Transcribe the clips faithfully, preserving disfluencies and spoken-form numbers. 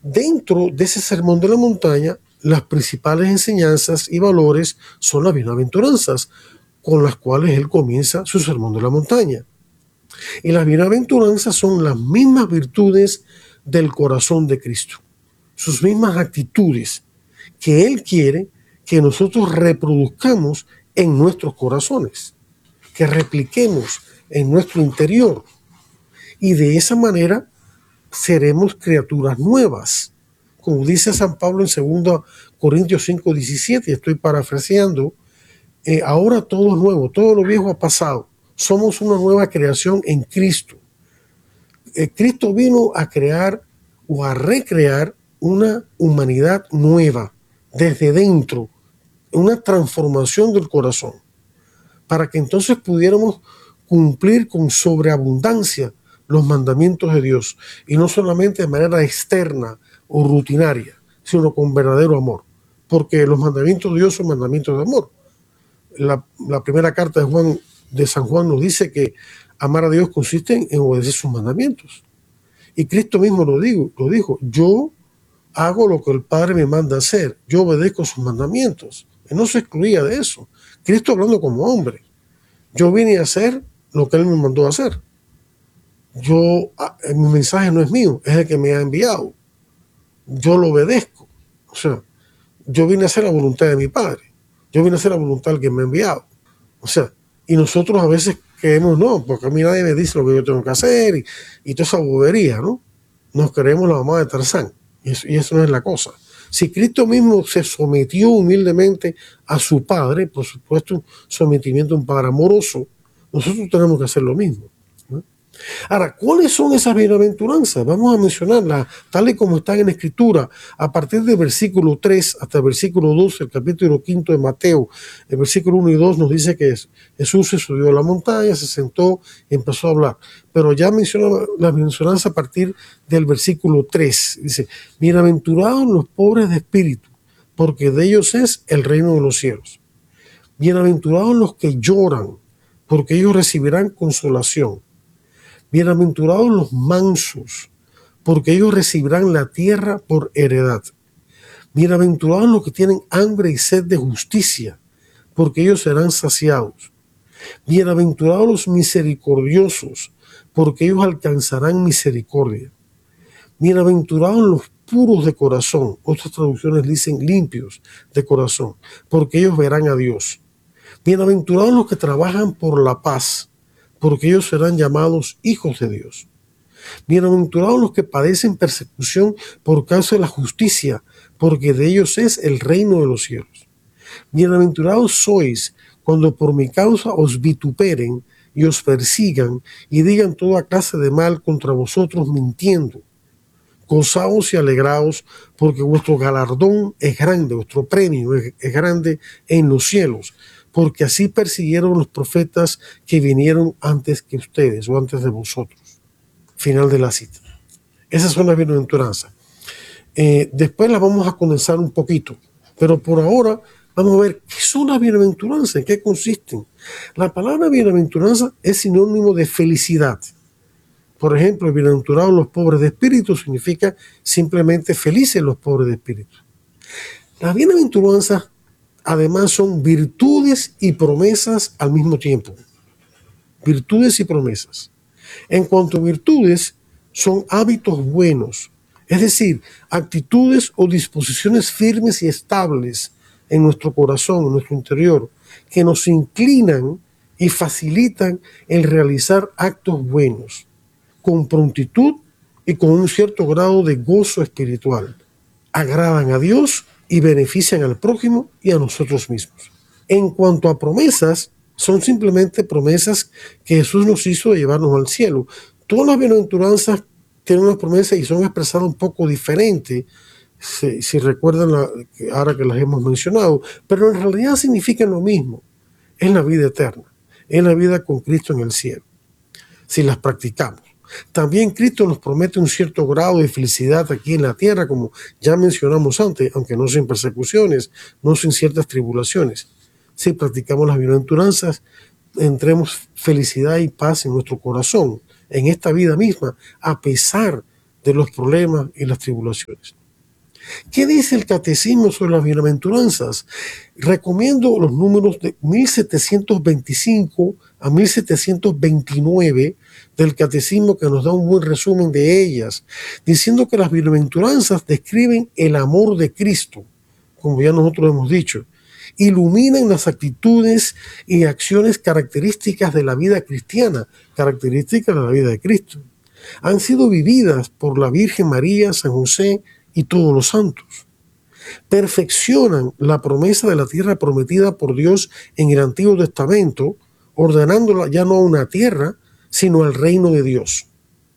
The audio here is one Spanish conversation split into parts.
dentro de ese sermón de la montaña, las principales enseñanzas y valores son las bienaventuranzas, con las cuales él comienza su sermón de la montaña. Y las bienaventuranzas son las mismas virtudes del corazón de Cristo, sus mismas actitudes que él quiere que nosotros reproduzcamos en nuestros corazones, que repliquemos en nuestro interior. Y de esa manera seremos criaturas nuevas. Como dice San Pablo en dos Corintios cinco diecisiete, estoy parafraseando, eh, ahora todo es nuevo, todo lo viejo ha pasado. Somos una nueva creación en Cristo. Eh, Cristo vino a crear o a recrear una humanidad nueva desde dentro, una transformación del corazón, para que entonces pudiéramos cumplir con sobreabundancia los mandamientos de Dios, y no solamente de manera externa o rutinaria, sino con verdadero amor, porque los mandamientos de Dios son mandamientos de amor. La, la primera carta de Juan, de San Juan, nos dice que amar a Dios consiste en, en obedecer sus mandamientos. Y Cristo mismo lo, digo, lo dijo, yo hago lo que el Padre me manda hacer, yo obedezco sus mandamientos. Él no se excluía de eso. Cristo hablando como hombre. Yo vine a hacer lo que Él me mandó a hacer. Yo, mi mensaje no es mío, es el que me ha enviado. Yo lo obedezco. O sea, yo vine a hacer la voluntad de mi Padre. Yo vine a hacer la voluntad del que me ha enviado. O sea, y nosotros a veces creemos, no, porque a mí nadie me dice lo que yo tengo que hacer y, y toda esa bobería, ¿no? Nos creemos la mamá de Tarzán. Y eso, y eso no es la cosa. Si Cristo mismo se sometió humildemente a su Padre, por supuesto, un sometimiento a un Padre amoroso, nosotros tenemos que hacer lo mismo, ¿no? Ahora, ¿cuáles son esas bienaventuranzas? Vamos a mencionarlas tal y como están en la Escritura, a partir del versículo tres hasta el versículo doce, el capítulo quinto de Mateo. El versículo uno y dos nos dice que Jesús se subió a la montaña, se sentó y empezó a hablar. Pero ya menciona la bienaventuranza a partir del versículo tres. Dice, bienaventurados los pobres de espíritu, porque de ellos es el reino de los cielos. Bienaventurados los que lloran, porque ellos recibirán consolación. Bienaventurados los mansos, porque ellos recibirán la tierra por heredad. Bienaventurados los que tienen hambre y sed de justicia, porque ellos serán saciados. Bienaventurados los misericordiosos, porque ellos alcanzarán misericordia. Bienaventurados los puros de corazón, otras traducciones dicen limpios de corazón, porque ellos verán a Dios. Bienaventurados los que trabajan por la paz, porque ellos serán llamados hijos de Dios. Bienaventurados los que padecen persecución por causa de la justicia, porque de ellos es el reino de los cielos. Bienaventurados sois cuando por mi causa os vituperen y os persigan y digan toda clase de mal contra vosotros mintiendo. Gozaos y alegraos, porque vuestro galardón es grande, vuestro premio es, es grande en los cielos, porque así persiguieron los profetas que vinieron antes que ustedes o antes de vosotros. Final de la cita. Esas son las bienaventuranzas. Eh, después las vamos a condensar un poquito, pero por ahora vamos a ver qué son las bienaventuranzas, en qué consisten. La palabra bienaventuranza es sinónimo de felicidad. Por ejemplo, bienaventurados los pobres de espíritu significa simplemente felices los pobres de espíritu. Las bienaventuranzas además son virtudes y promesas al mismo tiempo. Virtudes y promesas. En cuanto a virtudes, son hábitos buenos, es decir, actitudes o disposiciones firmes y estables en nuestro corazón, en nuestro interior, que nos inclinan y facilitan el realizar actos buenos, con prontitud y con un cierto grado de gozo espiritual. Agradan a Dios y benefician al prójimo y a nosotros mismos. En cuanto a promesas, son simplemente promesas que Jesús nos hizo de llevarnos al cielo. Todas las bienaventuranzas tienen unas promesas y son expresadas un poco diferente, si, si recuerdan la, ahora que las hemos mencionado, pero en realidad significan lo mismo. Es la vida eterna, es la vida con Cristo en el cielo, si las practicamos. También Cristo nos promete un cierto grado de felicidad aquí en la tierra, como ya mencionamos antes, aunque no sin persecuciones, no sin ciertas tribulaciones. Si practicamos las bienaventuranzas, tendremos felicidad y paz en nuestro corazón, en esta vida misma, a pesar de los problemas y las tribulaciones. ¿Qué dice el Catecismo sobre las bienaventuranzas? Recomiendo los números de mil setecientos veinticinco a mil setecientos veintinueve del Catecismo, que nos da un buen resumen de ellas, diciendo que las bienaventuranzas describen el amor de Cristo, como ya nosotros hemos dicho, iluminan las actitudes y acciones características de la vida cristiana, características de la vida de Cristo. Han sido vividas por la Virgen María, San José y todos los santos. Perfeccionan la promesa de la tierra prometida por Dios en el Antiguo Testamento, ordenándola ya no a una tierra, sino al reino de Dios.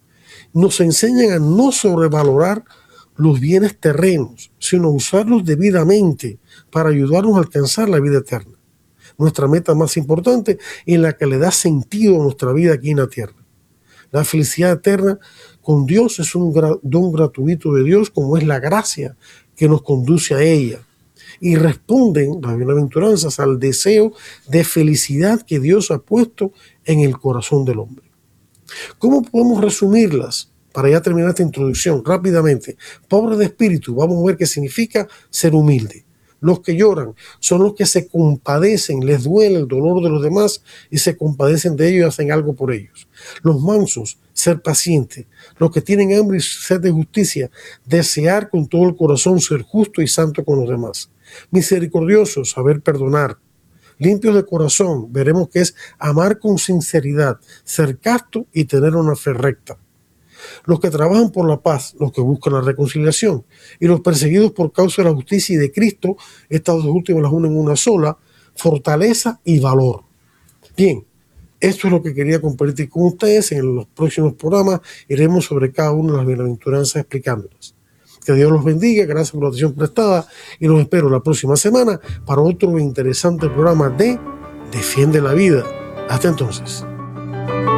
Nos enseñan a no sobrevalorar los bienes terrenos, sino a usarlos debidamente para ayudarnos a alcanzar la vida eterna, nuestra meta más importante y la que le da sentido a nuestra vida aquí en la tierra. La felicidad eterna con Dios es un don gratuito de Dios, como es la gracia que nos conduce a ella. Y responden las bienaventuranzas al deseo de felicidad que Dios ha puesto en el corazón del hombre. ¿Cómo podemos resumirlas? Para ya terminar esta introducción, rápidamente. Pobre de espíritu, vamos a ver qué significa ser humilde. Los que lloran son los que se compadecen, les duele el dolor de los demás y se compadecen de ellos y hacen algo por ellos. Los mansos, ser pacientes. Los que tienen hambre y sed de justicia, desear con todo el corazón ser justo y santo con los demás. Misericordiosos, saber perdonar. Limpios de corazón, veremos que es amar con sinceridad, ser casto y tener una fe recta. Los que trabajan por la paz, los que buscan la reconciliación, y los perseguidos por causa de la justicia y de Cristo, estas dos últimas las unen en una sola, fortaleza y valor. Bien, esto es lo que quería compartir con ustedes. En los próximos programas iremos sobre cada una de las bienaventuranzas explicándolas. Que Dios los bendiga, gracias por la atención prestada y los espero la próxima semana para otro interesante programa de Defiende la Vida. Hasta entonces.